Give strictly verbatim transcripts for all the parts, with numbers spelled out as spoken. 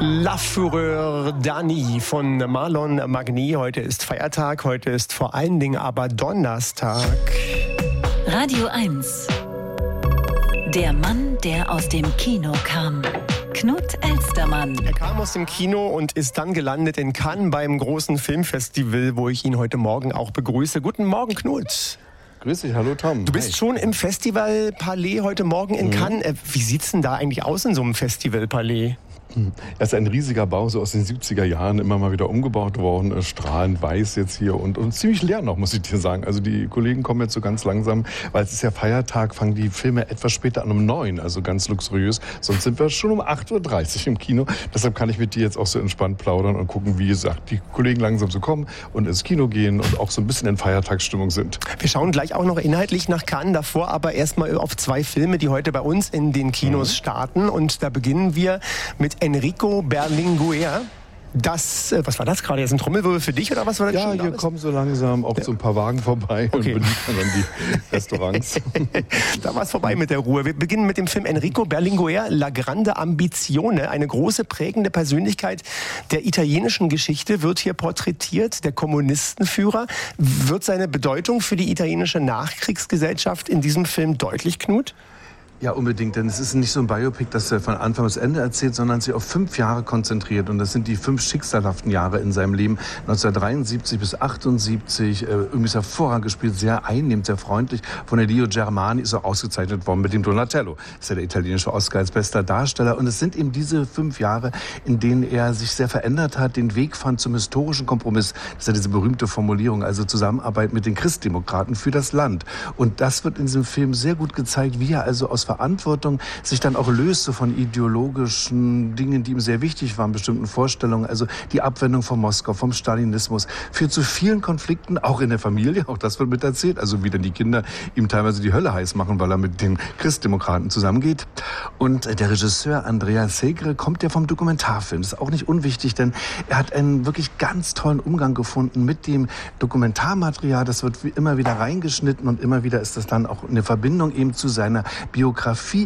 La Fureur d'Annie von Marlon Magny. Heute ist Feiertag, heute ist vor allen Dingen aber Donnerstag. Radio eins. Der Mann, der aus dem Kino kam. Knut Elstermann. Er kam aus dem Kino und ist dann gelandet in Cannes beim großen Filmfestival, wo ich ihn heute Morgen auch begrüße. Guten Morgen, Knut. Grüß dich, hallo Tom. Du bist Hi. schon im Festival Palais heute Morgen in mhm. Cannes. Wie sieht's denn da eigentlich aus in so einem Festival Palais? Er ist ein riesiger Bau, so aus den siebziger Jahren, immer mal wieder umgebaut worden, strahlend weiß jetzt hier und, und ziemlich leer noch, muss ich dir sagen. Also die Kollegen kommen jetzt so ganz langsam, weil es ist ja Feiertag, fangen die Filme etwas später an, um neun, also ganz luxuriös. Sonst sind wir schon um acht Uhr dreißig im Kino. Deshalb kann ich mit dir jetzt auch so entspannt plaudern und gucken, wie gesagt, die Kollegen langsam so kommen und ins Kino gehen und auch so ein bisschen in Feiertagsstimmung sind. Wir schauen gleich auch noch inhaltlich nach Cannes, davor aber erstmal auf zwei Filme, die heute bei uns in den Kinos mhm. starten. Und da beginnen wir mit Enrico Berlinguer. Das, was war das gerade? Jetzt ein Trommelwirbel für dich oder was war das? Ja, hier kommen so langsam auch so ein paar Wagen vorbei okay. und beliefern dann die Restaurants. Da war es vorbei mit der Ruhe. Wir beginnen mit dem Film Enrico Berlinguer, La Grande Ambizione. Eine große prägende Persönlichkeit der italienischen Geschichte wird hier porträtiert. Der Kommunistenführer. Wird seine Bedeutung für die italienische Nachkriegsgesellschaft in diesem Film deutlich, Knut? Ja, unbedingt, denn es ist nicht so ein Biopic, das er von Anfang bis Ende erzählt, sondern sich auf fünf Jahre konzentriert. Und das sind die fünf schicksalhaften Jahre in seinem Leben, neunzehnhundertdreiundsiebzig bis achtundsiebzig. Äh, irgendwie ist hervorragend gespielt, sehr einnehmend, sehr freundlich. Von Elio Germani ist er ausgezeichnet worden mit dem Donatello. Das ist ja der italienische Oscar als bester Darsteller. Und es sind eben diese fünf Jahre, in denen er sich sehr verändert hat, den Weg fand zum historischen Kompromiss. Das ist ja diese berühmte Formulierung, also Zusammenarbeit mit den Christdemokraten für das Land. Und das wird in diesem Film sehr gut gezeigt, wie er also aus Verantwortung sich dann auch löste von ideologischen Dingen, die ihm sehr wichtig waren, bestimmten Vorstellungen, also die Abwendung von Moskau, vom Stalinismus, führt zu vielen Konflikten, auch in der Familie, auch das wird mit erzählt, also wie dann die Kinder ihm teilweise die Hölle heiß machen, weil er mit den Christdemokraten zusammengeht. Und der Regisseur Andrea Segre kommt ja vom Dokumentarfilm, das ist auch nicht unwichtig, denn er hat einen wirklich ganz tollen Umgang gefunden mit dem Dokumentarmaterial, das wird immer wieder reingeschnitten und immer wieder ist das dann auch eine Verbindung eben zu seiner Biografie.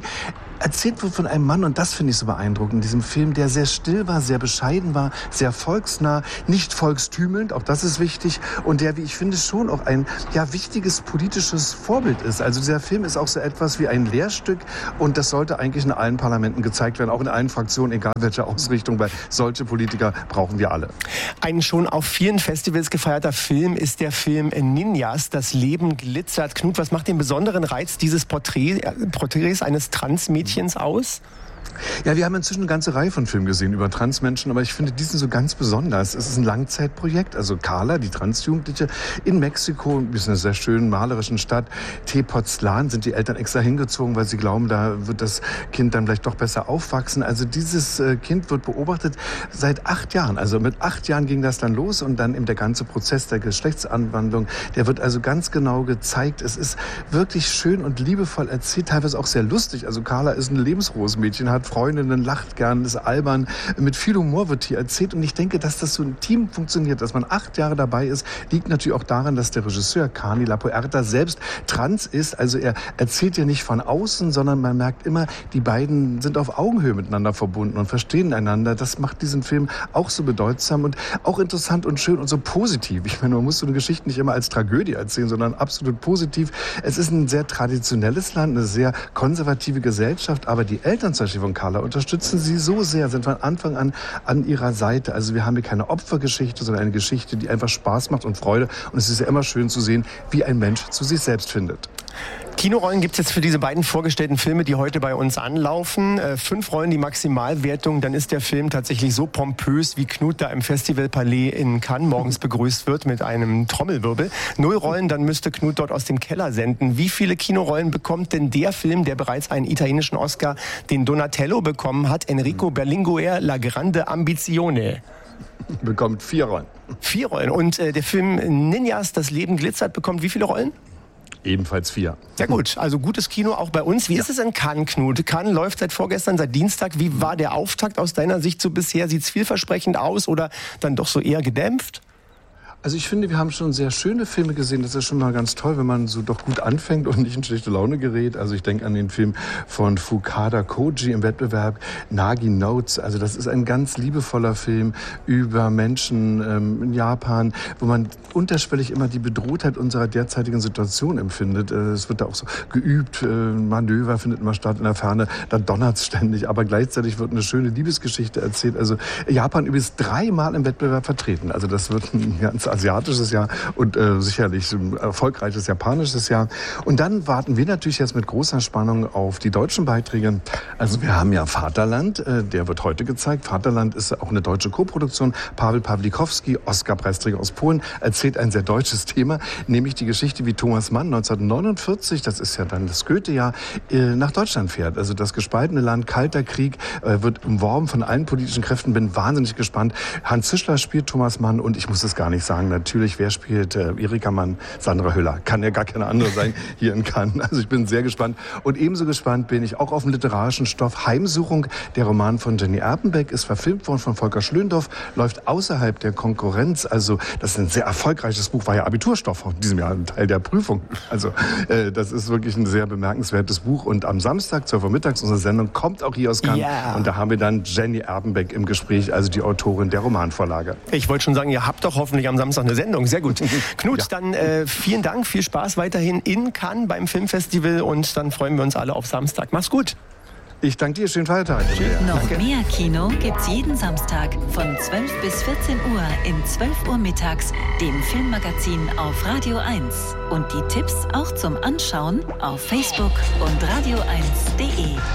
Erzählt wird von einem Mann, und das finde ich so beeindruckend in diesem Film, der sehr still war, sehr bescheiden war, sehr volksnah, nicht volkstümelnd, auch das ist wichtig, und der, wie ich finde, schon auch ein ja, wichtiges politisches Vorbild ist. Also dieser Film ist auch so etwas wie ein Lehrstück, und das sollte eigentlich in allen Parlamenten gezeigt werden, auch in allen Fraktionen, egal welche Ausrichtung, weil solche Politiker brauchen wir alle. Ein schon auf vielen Festivals gefeierter Film ist der Film Ninjas, das Leben glitzert. Knut, was macht den besonderen Reiz dieses Porträt, äh, Porträts eines Transmädchens aus? Ja, wir haben inzwischen eine ganze Reihe von Filmen gesehen über Transmenschen, aber ich finde diesen so ganz besonders. Es ist ein Langzeitprojekt, also Carla, die Transjugendliche, in Mexiko, ist eine sehr schöne malerischen Stadt, Tepoztlan, sind die Eltern extra hingezogen, weil sie glauben, da wird das Kind dann vielleicht doch besser aufwachsen. Also dieses Kind wird beobachtet seit acht Jahren. Also mit acht Jahren ging das dann los und dann eben der ganze Prozess der Geschlechtsanwandlung, der wird also ganz genau gezeigt. Es ist wirklich schön und liebevoll erzählt, teilweise auch sehr lustig. Also Carla ist ein lebensfrohes Mädchen, hat Freundinnen, lacht gern, ist albern. Mit viel Humor wird hier erzählt. Und ich denke, dass das so ein Team funktioniert, dass man acht Jahre dabei ist, liegt natürlich auch daran, dass der Regisseur Carni La Puerta selbst trans ist. Also er erzählt ja nicht von außen, sondern man merkt immer, die beiden sind auf Augenhöhe miteinander verbunden und verstehen einander. Das macht diesen Film auch so bedeutsam und auch interessant und schön und so positiv. Ich meine, man muss so eine Geschichte nicht immer als Tragödie erzählen, sondern absolut positiv. Es ist ein sehr traditionelles Land, eine sehr konservative Gesellschaft, aber die Eltern zum Beispiel von Carla unterstützen sie so sehr, sind von Anfang an an ihrer Seite. Also wir haben hier keine Opfergeschichte, sondern eine Geschichte, die einfach Spaß macht und Freude. Und es ist ja immer schön zu sehen, wie ein Mensch zu sich selbst findet. Kinorollen gibt es jetzt für diese beiden vorgestellten Filme, die heute bei uns anlaufen. Äh, fünf Rollen die Maximalwertung, dann ist der Film tatsächlich so pompös, wie Knut da im Festival Palais in Cannes morgens begrüßt wird mit einem Trommelwirbel. Null Rollen, dann müsste Knut dort aus dem Keller senden. Wie viele Kinorollen bekommt denn der Film, der bereits einen italienischen Oscar, den Donatello bekommen hat, Enrico Berlinguer, La Grande Ambizione? Bekommt vier Rollen. Vier Rollen. Und äh, der Film Ninjas, das Leben glitzert, bekommt wie viele Rollen? Ebenfalls vier. Ja gut, also gutes Kino auch bei uns. Wie ja. ist es in Cannes, Knut? Cannes läuft seit vorgestern, seit Dienstag. Wie war der Auftakt aus deiner Sicht so bisher? Sieht es vielversprechend aus oder dann doch so eher gedämpft? Also ich finde, wir haben schon sehr schöne Filme gesehen. Das ist schon mal ganz toll, wenn man so doch gut anfängt und nicht in schlechte Laune gerät. Also ich denke an den Film von Fukada Koji im Wettbewerb Nagi Notes. Also das ist ein ganz liebevoller Film über Menschen ähm, in Japan, wo man unterschwellig immer die Bedrohtheit unserer derzeitigen Situation empfindet. Äh, es wird da auch so geübt, äh, Manöver findet immer statt in der Ferne, dann donnert's ständig, aber gleichzeitig wird eine schöne Liebesgeschichte erzählt. Also Japan übrigens dreimal im Wettbewerb vertreten. Also das wird ein ganz asiatisches Jahr und äh, sicherlich ein erfolgreiches japanisches Jahr. Und dann warten wir natürlich jetzt mit großer Spannung auf die deutschen Beiträge. Also wir haben ja Vaterland, äh, der wird heute gezeigt. Vaterland ist auch eine deutsche Koproduktion. Paweł Pawlikowski, Oscar-Preisträger aus Polen, erzählt ein sehr deutsches Thema, nämlich die Geschichte, wie Thomas Mann neunzehnhundertneunundvierzig, das ist ja dann das Goethe-Jahr, äh, nach Deutschland fährt. Also das gespaltene Land, kalter Krieg, äh, wird umworben von allen politischen Kräften. Bin wahnsinnig gespannt. Hans Zischler spielt Thomas Mann und ich muss es gar nicht sagen, natürlich, wer spielt äh, Erika Mann? Sandra Hüller. Kann ja gar keine andere sein hier in Cannes. Also ich bin sehr gespannt. Und ebenso gespannt bin ich auch auf den literarischen Stoff Heimsuchung. Der Roman von Jenny Erpenbeck ist verfilmt worden von Volker Schlöndorff, läuft außerhalb der Konkurrenz. Also das ist ein sehr erfolgreiches Buch, war ja Abiturstoff in diesem Jahr, ein Teil der Prüfung. Also äh, das ist wirklich ein sehr bemerkenswertes Buch. Und am Samstag, zwölf Uhr mittags, unsere Sendung kommt auch hier aus Cannes. Yeah. Und da haben wir dann Jenny Erpenbeck im Gespräch, also die Autorin der Romanvorlage. Ich wollte schon sagen, ihr habt doch hoffentlich am Samstag eine Sendung. Sehr gut. Knut, ja. dann äh, vielen Dank, viel Spaß weiterhin in Cannes beim Filmfestival und dann freuen wir uns alle auf Samstag. Mach's gut. Ich danke dir, schönen Feiertag. Noch danke. Mehr Kino gibt's jeden Samstag von zwölf bis vierzehn Uhr in zwölf Uhr mittags, dem Filmmagazin auf Radio eins. Und die Tipps auch zum Anschauen auf Facebook und radio eins punkt de.